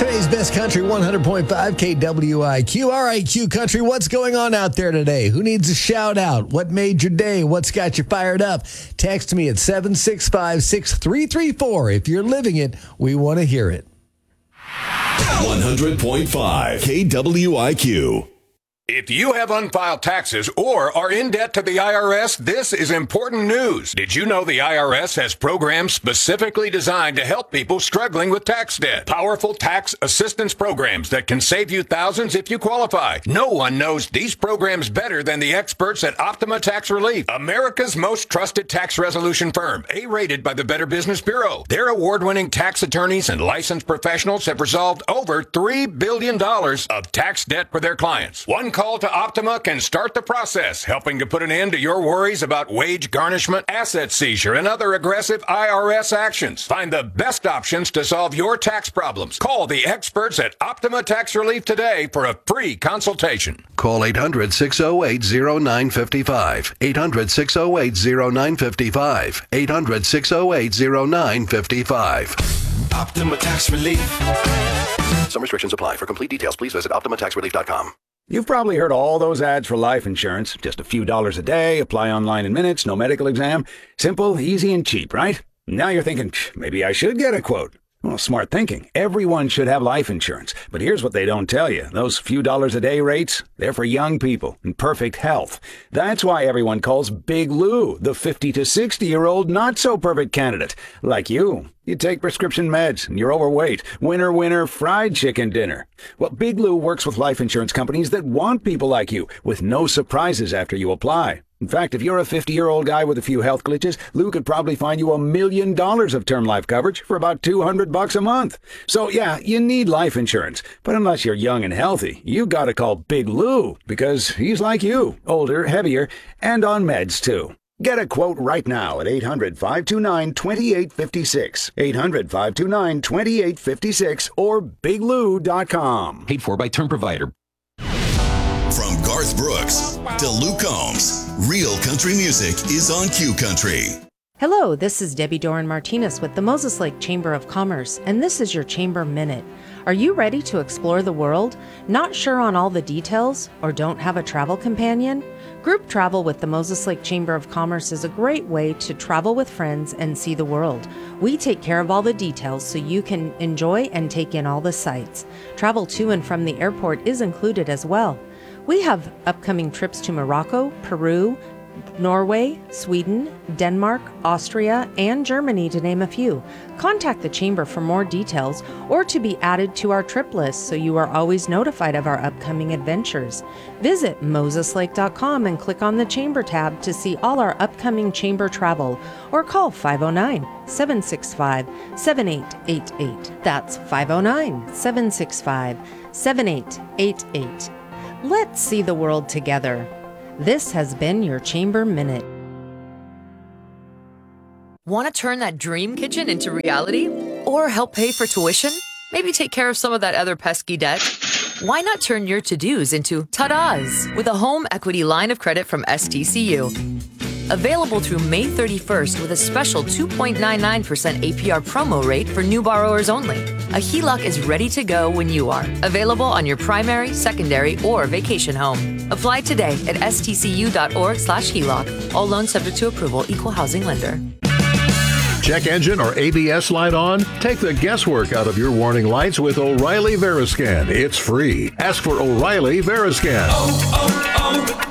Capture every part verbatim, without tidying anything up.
Today's best country, one hundred point five K W I Q. All right, Q Country, what's going on out there today? Who needs a shout out? What made your day? What's got you fired up? Text me at seven six five, six three three four. If you're living it, we want to hear it. one hundred point five K W I Q. If you have unfiled taxes or are in debt to the I R S, this is important news. Did you know the I R S has programs specifically designed to help people struggling with tax debt? Powerful tax assistance programs that can save you thousands if you qualify. No one knows these programs better than the experts at Optima Tax Relief, America's most trusted tax resolution firm, A-rated by the Better Business Bureau. Their award-winning tax attorneys and licensed professionals have resolved over three billion dollars of tax debt for their clients. One call to Optima can start the process, helping to put an end to your worries about wage garnishment, asset seizure, and other aggressive I R S actions. Find the best options to solve your tax problems. Call the experts at Optima Tax Relief today for a free consultation. Call eight hundred, six oh eight, oh nine five five. eight hundred, six oh eight, oh nine five five. eight hundred, six oh eight, oh nine five five. Optima Tax Relief. Some restrictions apply. For complete details, please visit optima tax relief dot com. You've probably heard all those ads for life insurance. Just a few dollars a day, apply online in minutes, no medical exam. Simple, easy, and cheap, right? Now you're thinking, maybe I should get a quote. Well, smart thinking. Everyone should have life insurance. But here's what they don't tell you. Those few dollars a day rates, they're for young people in perfect health. That's why everyone calls Big Lou the fifty to sixty-year-old not-so-perfect candidate. Like you. You take prescription meds, and you're overweight. Winner, winner, fried chicken dinner. Well, Big Lou works with life insurance companies that want people like you, with no surprises after you apply. In fact, if you're a fifty-year-old guy with a few health glitches, Lou could probably find you a million dollars of term life coverage for about two hundred bucks a month. So yeah, you need life insurance. But unless you're young and healthy, you gotta call Big Lou, because he's like you, older, heavier, and on meds too. Get a quote right now at eight hundred, five two nine, two eight five six, eight hundred, five two nine, two eight five six, or big lou dot com. Paid for by Term Provider. From Garth Brooks to Luke Combs, real country music is on Q Country. Hello, this is Debbie Doran Martinez with the Moses Lake Chamber of Commerce, and this is your Chamber Minute. Are you ready to explore the world? Not sure on all the details, or don't have a travel companion? Group travel with the Moses Lake Chamber of Commerce is a great way to travel with friends and see the world. We take care of all the details so you can enjoy and take in all the sights. Travel to and from the airport is included as well. We have upcoming trips to Morocco, Peru, Norway, Sweden, Denmark, Austria, and Germany, to name a few. Contact the Chamber for more details or to be added to our trip list so you are always notified of our upcoming adventures. Visit moses lake dot com and click on the Chamber tab to see all our upcoming Chamber travel, or call five oh nine, seven six five, seven eight eight eight. That's five oh nine, seven six five, seven eight eight eight. Let's see the world together. This has been your Chamber Minute. Want to turn that dream kitchen into reality? Or help pay for tuition? Maybe take care of some of that other pesky debt? Why not turn your to-dos into ta-das with a home equity line of credit from S T C U? Available through May thirty-first with a special two point nine nine percent A P R promo rate for new borrowers only. A H E L O C is ready to go when you are. Available on your primary, secondary, or vacation home. Apply today at stcu.org slash HELOC. All loans subject to approval. Equal housing lender. Check engine or A B S light on? Take the guesswork out of your warning lights with O'Reilly Veriscan. It's free. Ask for O'Reilly Veriscan. Oh,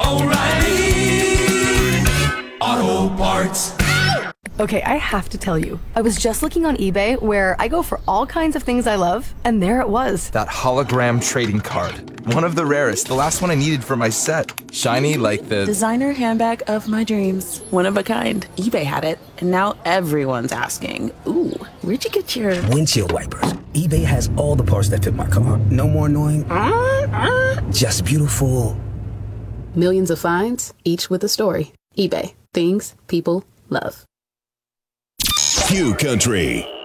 oh, oh, O'Reilly Auto Parts. Okay, I have to tell you, I was just looking on eBay where I go for all kinds of things I love, and there it was. That hologram trading card. One of the rarest, the last one I needed for my set. Shiny like the... designer handbag of my dreams. One of a kind. eBay had it, and now everyone's asking, ooh, where'd you get your... windshield wipers. eBay has all the parts that fit my car. No more annoying, uh, uh, just beautiful. Millions of finds, each with a story. eBay. Things people love. Q Country.